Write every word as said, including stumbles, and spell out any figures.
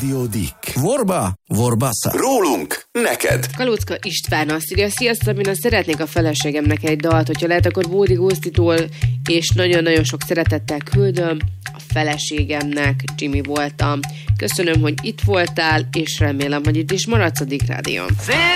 Radio Dick. Vorba, vorbassa. Rólunk, neked. Kalócka István azt írja, sziasztok, Szabina, szeretnék a feleségemnek egy dalt, hogyha lehet, akkor Bódi Gusztitól, és nagyon-nagyon sok szeretettel küldöm a feleségemnek, Jimmy voltam. Köszönöm, hogy itt voltál, és remélem, hogy itt is maradsz a Dick Rádión.